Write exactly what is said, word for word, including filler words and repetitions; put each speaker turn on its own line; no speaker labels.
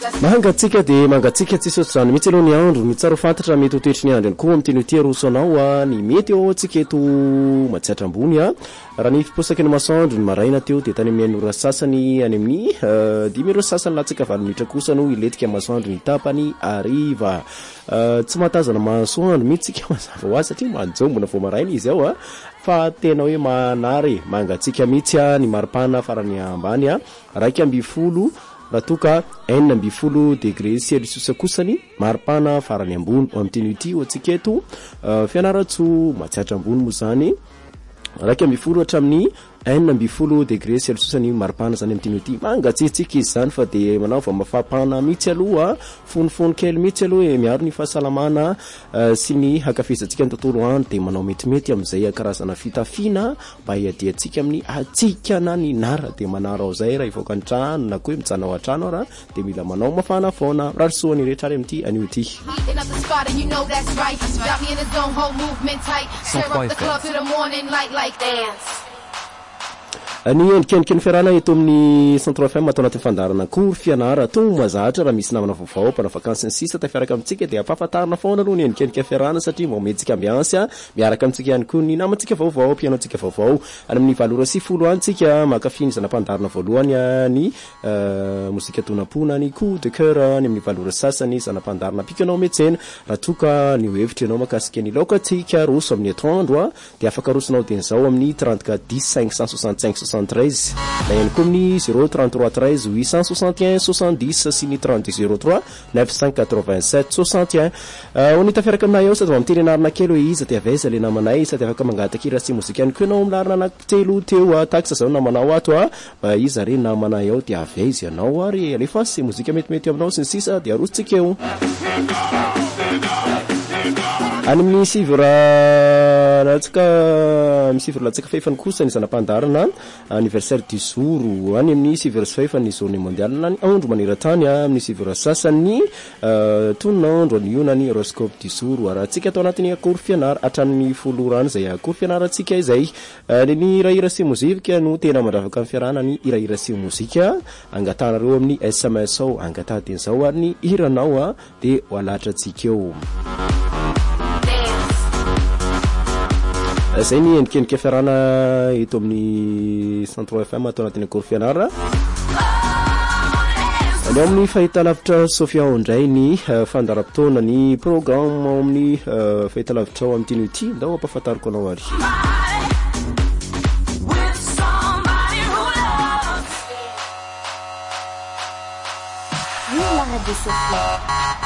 mangatsika dia mangatsika tsisy ohatr'izany mihitsy aloha ny andro ny tsara fantatra mety ho toetry ny andro ihany koa amin'ny teny ty roso anao a ny mety eo antsika eto matsiatra ambony a raha ny fiposaka ny masoandro ny maraina teo dia tany amin'ny anora sasany any amin'ny dimy ero sasany latsika valo minitra kosa no iletika masoandro ny tapany ariva tsy mahatazana masoandro mihitsy tsika mazava ho azy satria manjombona vao maraina izy ao a fa tena hoe manary mangatsika mihitsy a ny maripana farany ambany a raika amby folo raha toka enina amby folo degré celsius kosany maripana farany ambony amin'ny teny ity ho antsika eto fianaratso matsiatra ambony moa zany raika amby folo hatramin'ny enina amby folo degré celsius ny maripana zany amin'ny teny ity mangatsitsika izy zany fa dia manao va mafapana mihitsy aloha fonofony kely mihitsy aloha e miaro ny fahasalamana sy ny hakafizantsika ny tontolo andro dia manao metimety amin'izay karazana fitafiana mba hiadiantsika amin'ny atsikana ny nara dia manara ao zay raha ivoaka ny trano na koa hoe mijana ao an-trano raha dia mila manao mafana foana raha risoany rehetra ary amin'ity anio ity ny endrikendriky ny fiarana eto amin'ny centre F M atao anatin'ny fandarana kory fianara to mazatra raha misy namana vaovao pana vakansy ny sisa tafiaraka amintsika dia ampahafantarina foana aloha ny endrikendriky fiarana satria mometsika ambiansy miaraka amintsika ihany koa ny namantsika vaovao mpianaontsika vaovao any amin'ny valora sy folo antsika makafiny zanampandarina voalohany ny mozika tonampona ny coup de cœur any amin'ny valora sasany zanampandarina pikanao metsena raha toka ny hevitra ianao makasika ny laokatsika roso amin'ny atoandro dia afaka rosinao din'izao amin'ny trente-quatre dix cinq cent soixante-cinq soixante-treize na ihany koa amin'ny zéro trente-trois treize huit cent soixante et un soixante-dix sy ny trente zéro trois neuf cent quatre-vingt-sept soixante et un oni tafiaraka aminay ao sady mba miteny anarina kely hoe iza dia avaiza le namanay sady afaka mangatakira sy mozika ihany koa ianao amin'ny larina anankitelo teo taxa zao namanao ato a mba iza re namanay ao dia avaiza ianao ary alefa sy mozika metimety aminao sy ny sisa dia arotsika eo any amin'ny sivra latsika misivra latsika faefany kosa ny zanampandarana anniversaire du jour any amin'ny sivra sy faefany journée mondiale na ny andro maneran-tany amin'ny sivra sasany tonandro any io na ny horoscope du jour raha tsika atao anatin'ny akory fianara hatramin'ny folo rano izay akory fianaratsika izay ny irahira sy mozika no tena mandravaka amin'ny fiarana ny irahira sy mozika angatanareo amin'ny S M S ao angatadian'izao ary ny hiranao a dia ho alatratsika eo zay ny endrikendrika fiarana eto amin'ny centre F M atao anatin'ny akory fianara any amin'ny fahitalavitra Sofia ondray ny fandaram-potoana ny programme ao amin'ny fahitalavitra ao amin'ny teny ity ndao ampahafantariko anao ary
Vive la radio Sofia.